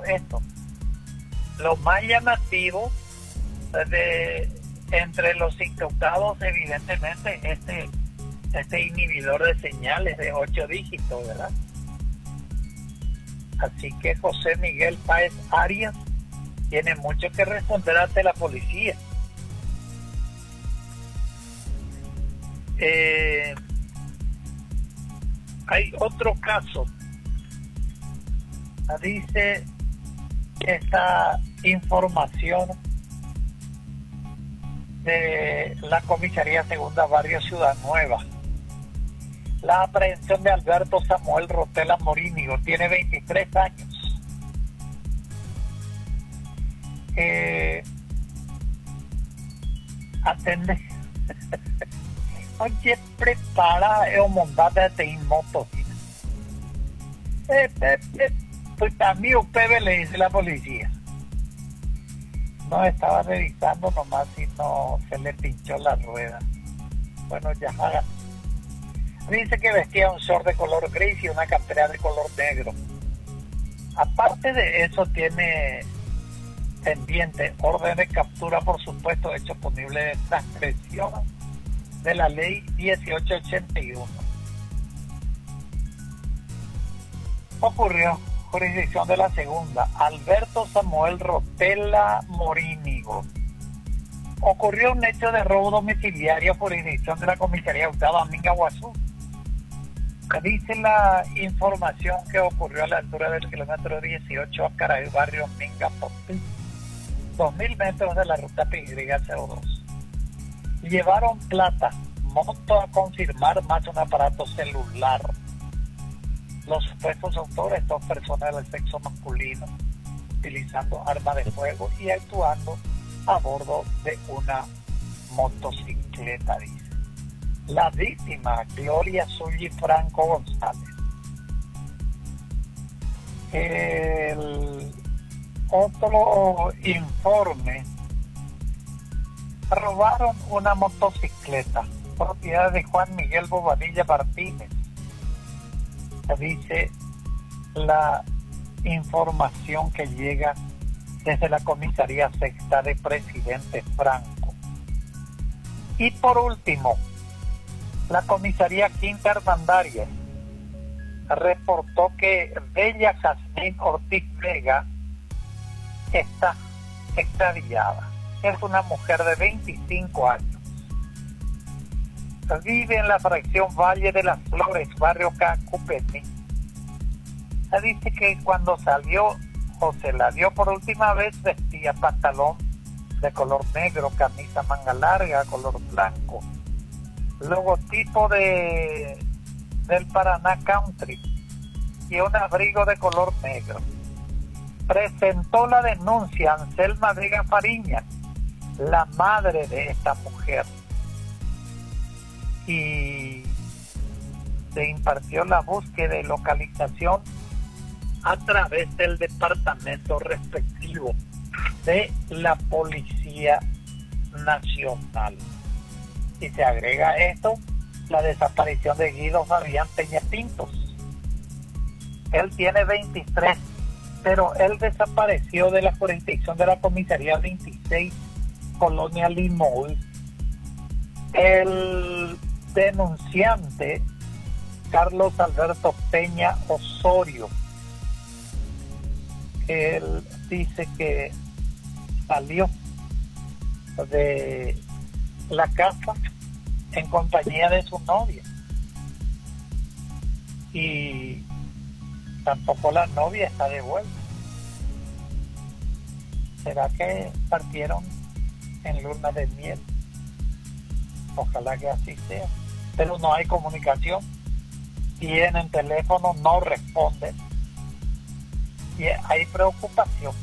esto. Lo más llamativo entre los incautados, evidentemente, este inhibidor de señales de 8 dígitos, ¿verdad? Así que José Miguel Páez Arias tiene mucho que responder ante la policía. Hay otro caso. Dice esta información de la Comisaría Segunda Barrio Ciudad Nueva. La aprehensión de Alberto Samuel Rotela Morínigo, tiene 23 años. Atende. Oye, prepara el montate de moto. Pues también usted le dice la policía. No, estaba revisando nomás y no se le pinchó la rueda. Bueno, ya haga. Dice que vestía un short de color gris y una campera de color negro. Aparte de eso, tiene pendiente orden de captura por supuesto hecho punible de transgresión de la ley 1881. Ocurrió jurisdicción de la segunda, Alberto Samuel Rotela Morínigo. Ocurrió un hecho de robo domiciliario, jurisdicción de la comisaría octava Mingaguazú. Dice la información que ocurrió a la altura del kilómetro 18 a Caray, barrio Mingapotí, 2000 metros de la ruta PY02. Llevaron plata, moto a confirmar, más un aparato celular. Los supuestos autores son personas del sexo masculino, utilizando armas de fuego y actuando a bordo de una motocicleta, dice. La víctima, Gloria Zully Franco González. El otro informe: robaron una motocicleta, propiedad de Juan Miguel Bobadilla Martínez. Dice la información que llega desde la comisaría sexta de Presidente Franco. Y por último, la comisaría quinta Hermandaria reportó que Bella Jazmín Ortiz Vega está extraviada. Es una mujer de 25 años. Vive en la fracción Valle de las Flores, barrio Cacupení. Se dice que cuando salió o se la vio por última vez, vestía pantalón de color negro, camisa manga larga, color blanco, logotipo del Paraná Country y un abrigo de color negro. Presentó la denuncia Anselma Vega Fariña, la madre de esta mujer, y se impartió la búsqueda y localización a través del departamento respectivo de la Policía Nacional. Y se agrega a esto la desaparición de Guido Fabián Peña Pintos. Él tiene 23, pero él desapareció de la jurisdicción de la comisaría 26, Colonia Limón. El denunciante, Carlos Alberto Peña Osorio, él dice que salió de la casa en compañía de su novia y tampoco la novia está de vuelta. ¿Será que partieron en luna de miel? Ojalá que así sea, pero no hay comunicación. Tienen teléfono, no responden y hay preocupación.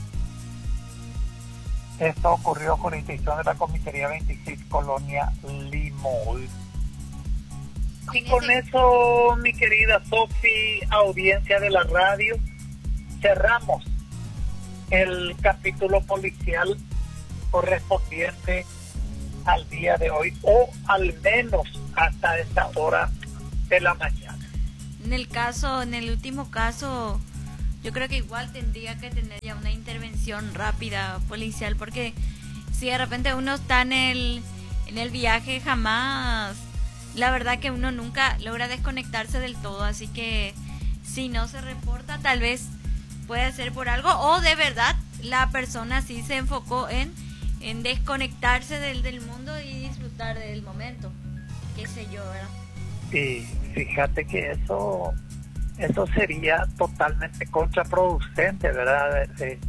Esto ocurrió en jurisdicción de la comisaría 26, Colonia Limón. Y con eso, mi querida Sofi, audiencia de la radio, cerramos el capítulo policial correspondiente al día de hoy, o al menos hasta esta hora de la mañana. En el último caso, yo creo que igual tendría que tener ya una intervención rápida policial, porque si de repente uno está en el viaje, jamás, la verdad que uno nunca logra desconectarse del todo, así que si no se reporta, tal vez puede ser por algo, o de verdad la persona sí se enfocó en desconectarse del mundo y disfrutar del momento, qué sé yo, ¿verdad? Y fíjate que eso sería totalmente contraproducente, ¿verdad?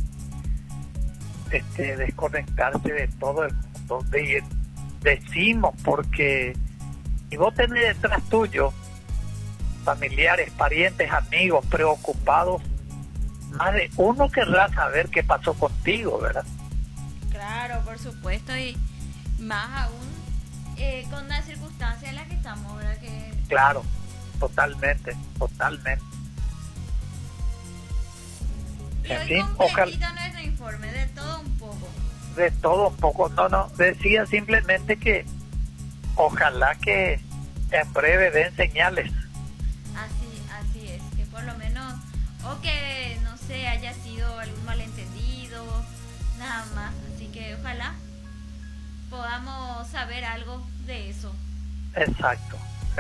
Desconectarse de todo el mundo. Decimos porque si vos tenés detrás tuyo familiares, parientes, amigos preocupados, más de uno querrá saber qué pasó contigo, ¿verdad? Claro, por supuesto, y más aún con la circunstancia en la que estamos, ¿verdad? Claro, totalmente. Y En hoy fin, completito nuestro informe, de todo un poco. De todo un poco. No, decía simplemente que ojalá que en breve den señales. Así es, que por lo menos, o que no sé, haya sido algún malentendido, nada más, así que ojalá podamos saber algo de eso. Exacto.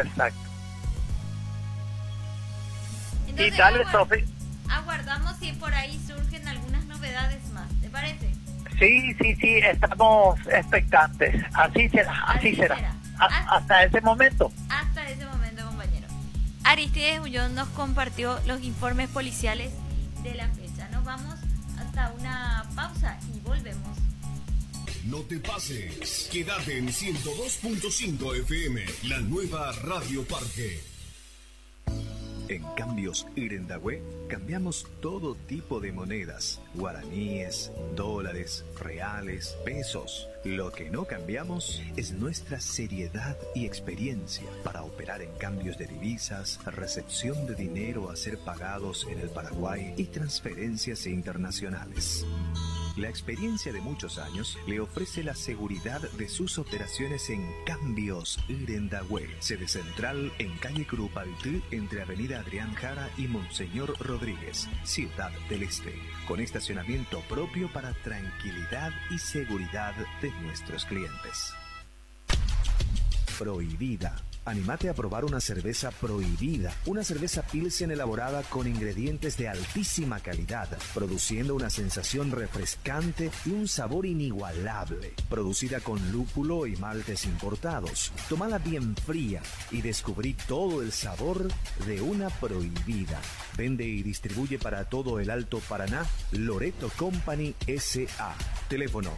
Entonces, Y dale, Sofi. Aguardamos si por ahí surgen algunas novedades más, ¿te parece? Sí, estamos expectantes. Así será. Hasta ese momento. Hasta ese momento, compañero. Aristides Ullón nos compartió los informes policiales de la fecha. Nos vamos hasta una pausa y volvemos. No te pases. Quédate en 102.5 FM, la nueva Radio Parque. En Cambios Irendahue cambiamos todo tipo de monedas, guaraníes, dólares, reales, pesos. Lo que no cambiamos es nuestra seriedad y experiencia para operar en cambios de divisas, recepción de dinero a ser pagados en el Paraguay y transferencias internacionales. La experiencia de muchos años le ofrece la seguridad de sus operaciones en Cambios Irendahue, sede central en calle Curupaytí, entre avenida Adrián Jara y Monseñor Rodríguez, Ciudad del Este, con estacionamiento propio para tranquilidad y seguridad de nuestros clientes. Prohibida. Anímate a probar una cerveza Prohibida, una cerveza Pilsen elaborada con ingredientes de altísima calidad, produciendo una sensación refrescante y un sabor inigualable. Producida con lúpulo y maltes importados. Tomala bien fría y descubrí todo el sabor de una Prohibida. Vende y distribuye para todo el Alto Paraná Loreto Company S.A. Teléfono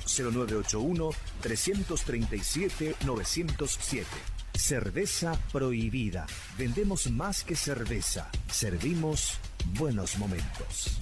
0981-337-907. Cerveza Prohibida. Vendemos más que cerveza. Servimos buenos momentos.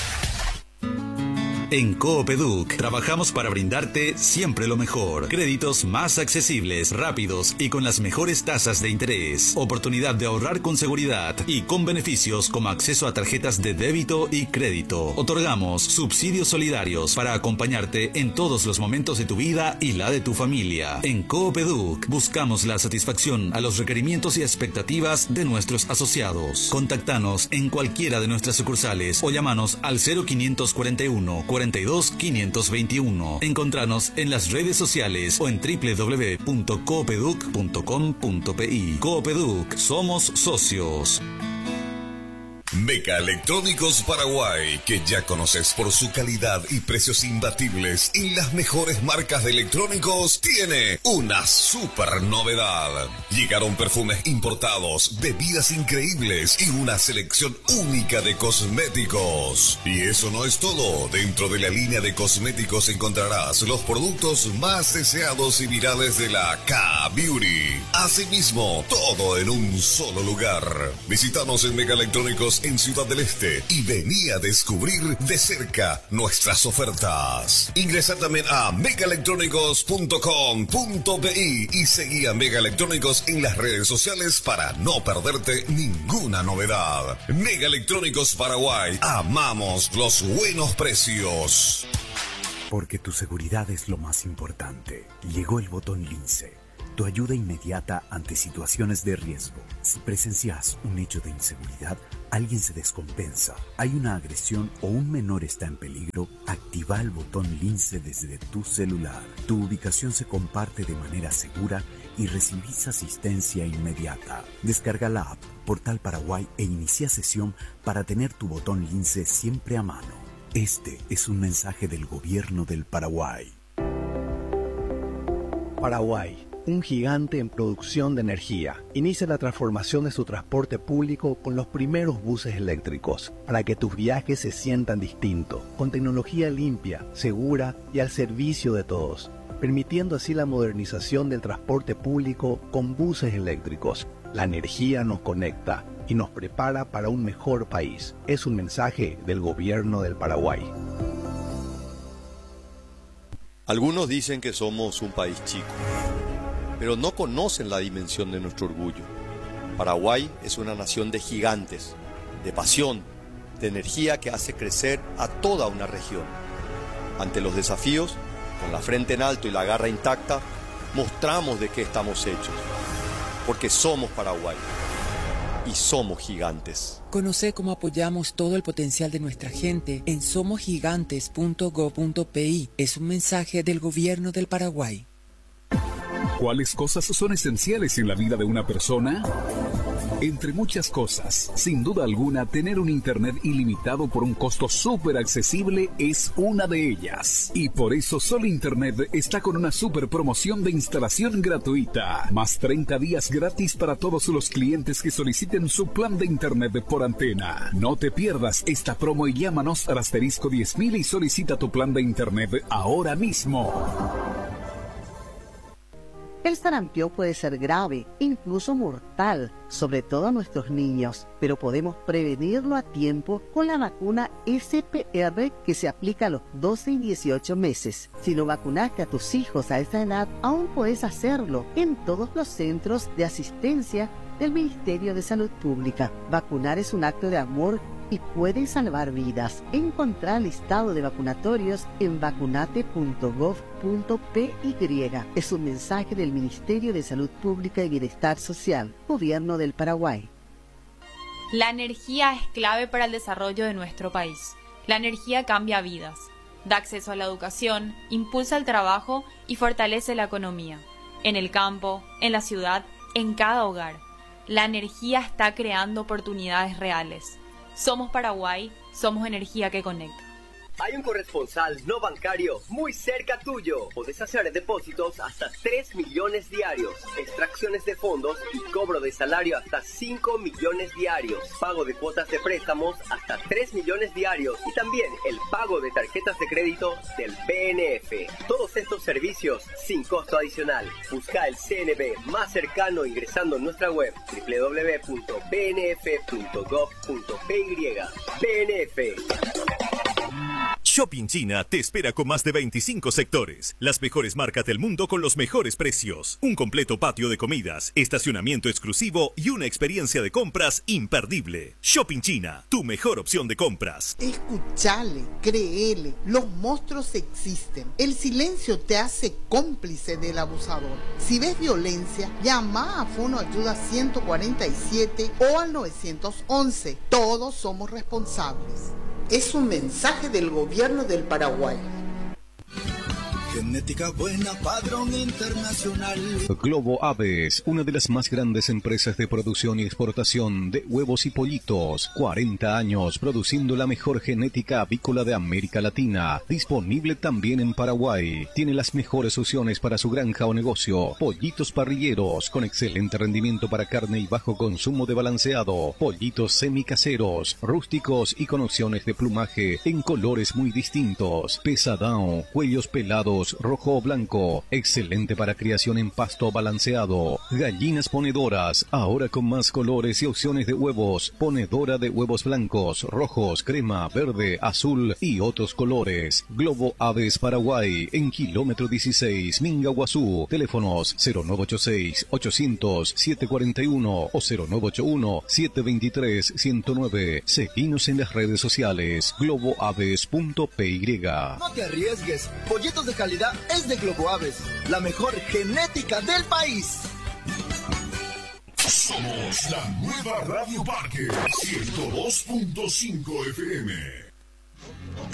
En Coopeduc trabajamos para brindarte siempre lo mejor. Créditos más accesibles, rápidos y con las mejores tasas de interés. Oportunidad de ahorrar con seguridad y con beneficios como acceso a tarjetas de débito y crédito. Otorgamos subsidios solidarios para acompañarte en todos los momentos de tu vida y la de tu familia. En Coopeduc buscamos la satisfacción a los requerimientos y expectativas de nuestros asociados. Contactanos en cualquiera de nuestras sucursales o llámanos al 0541 42 521. Encontranos en las redes sociales o en www.coopeduc.com.pi. Coopeduc, somos socios. Meca Electrónicos Paraguay, que ya conoces por su calidad y precios imbatibles y las mejores marcas de electrónicos, tiene una super novedad. Llegaron perfumes importados, bebidas increíbles y una selección única de cosméticos. Y eso no es todo. Dentro de la línea de cosméticos encontrarás los productos más deseados y virales de la K-Beauty. Asimismo, todo en un solo lugar. Visítanos en Meca Electrónicos en Ciudad del Este y vení a descubrir de cerca nuestras ofertas. Ingresa también a megaelectrónicos.com.pi y seguí a Mega Electrónicos en las redes sociales para no perderte ninguna novedad. Mega Electrónicos Paraguay, amamos los buenos precios. Porque tu seguridad es lo más importante. Llegó el botón Lince, tu ayuda inmediata ante situaciones de riesgo. Si presencias un hecho de inseguridad, alguien se descompensa, hay una agresión o un menor está en peligro, activa el botón Lince desde tu celular. Tu ubicación se comparte de manera segura y recibís asistencia inmediata. Descarga la app Portal Paraguay e inicia sesión para tener tu botón Lince siempre a mano. Este es un mensaje del Gobierno del Paraguay. Paraguay, un gigante en producción de energía, inicia la transformación de su transporte público con los primeros buses eléctricos, para que tus viajes se sientan distintos, con tecnología limpia, segura y al servicio de todos, permitiendo así la modernización del transporte público con buses eléctricos. La energía nos conecta y nos prepara para un mejor país. Es un mensaje del Gobierno del Paraguay. Algunos dicen que somos un país chico, pero no conocen la dimensión de nuestro orgullo. Paraguay es una nación de gigantes, de pasión, de energía que hace crecer a toda una región. Ante los desafíos, con la frente en alto y la garra intacta, mostramos de qué estamos hechos, porque somos Paraguay y somos gigantes. Conoce cómo apoyamos todo el potencial de nuestra gente en somosgigantes.go.pi. Es un mensaje del Gobierno del Paraguay. ¿Cuáles cosas son esenciales en la vida de una persona? Entre muchas cosas, sin duda alguna, tener un internet ilimitado por un costo súper accesible es una de ellas. Y por eso Sol Internet está con una súper promoción de instalación gratuita. Más 30 días gratis para todos los clientes que soliciten su plan de internet por antena. No te pierdas esta promo y llámanos al asterisco 10.000 y solicita tu plan de internet ahora mismo. El sarampión puede ser grave, incluso mortal, sobre todo a nuestros niños, pero podemos prevenirlo a tiempo con la vacuna SPR que se aplica a los 12 y 18 meses. Si no vacunaste a tus hijos a esa edad, aún puedes hacerlo en todos los centros de asistencia del Ministerio de Salud Pública. Vacunar es un acto de amor y puede salvar vidas. Encontrá el listado de vacunatorios en vacunate.gov.py. Es un mensaje del Ministerio de Salud Pública y Bienestar Social, Gobierno del Paraguay. La energía es clave para el desarrollo de nuestro país. La energía cambia vidas, da acceso a la educación, impulsa el trabajo y fortalece la economía. En el campo, en la ciudad, en cada hogar. La energía está creando oportunidades reales. Somos Paraguay, somos energía que conecta. Hay un corresponsal no bancario muy cerca tuyo. Podés hacer depósitos hasta 3 millones diarios, extracciones de fondos y cobro de salario hasta 5 millones diarios, pago de cuotas de préstamos hasta 3 millones diarios y también el pago de tarjetas de crédito del BNF. Todos estos servicios sin costo adicional. Busca el CNB más cercano ingresando en nuestra web www.bnf.gov.py. BNF. Shopping China te espera con más de 25 sectores, las mejores marcas del mundo con los mejores precios, un completo patio de comidas, estacionamiento exclusivo y una experiencia de compras imperdible. Shopping China, tu mejor opción de compras. Escuchale, créele, los monstruos existen. El silencio te hace cómplice del abusador. Si ves violencia, llama a Fono Ayuda 147 o al 911. Todos somos responsables. Es un mensaje del Gobierno del Paraguay. Genética buena, padrón internacional. Globo Aves, una de las más grandes empresas de producción y exportación de huevos y pollitos. 40 años produciendo la mejor genética avícola de América Latina. Disponible también en Paraguay. Tiene las mejores opciones para su granja o negocio. Pollitos parrilleros con excelente rendimiento para carne y bajo consumo de balanceado. Pollitos semicaseros, rústicos y con opciones de plumaje en colores muy distintos. Pesadão, cuellos pelados, rojo o blanco, excelente para criación en pasto balanceado. Gallinas ponedoras, ahora con más colores y opciones de huevos. Ponedora de huevos blancos, rojos, crema, verde, azul y otros colores. Globo Aves Paraguay, en kilómetro 16, Mingaguazú. Teléfonos 0986-800-741 o 0981-723-109. Seguinos en las redes sociales, globoaves.py. No te arriesgues, pollitos de calidad es de Globo Aves, la mejor genética del país. Somos la nueva Radio Parque 102.5 FM.